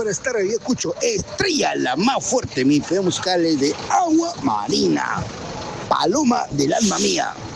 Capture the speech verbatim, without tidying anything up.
buenas tardes. Yo escucho Estrella, la más fuerte. Mi video musical es de Agua Marina, Paloma del alma mía.